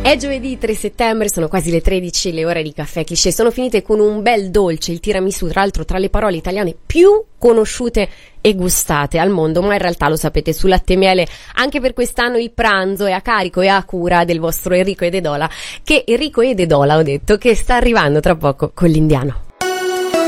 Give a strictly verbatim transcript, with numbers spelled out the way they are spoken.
È giovedì tre settembre, sono quasi le tredici, le ore di Caffè Cliché sono finite con un bel dolce, il tiramisù, tra l'altro tra le parole italiane più conosciute e gustate al mondo, ma in realtà lo sapete, su Latte e Miele anche per quest'anno il pranzo è a carico e a cura del vostro Enrico Ededola, che Enrico Ededola ho detto che sta arrivando tra poco con l'Indiano.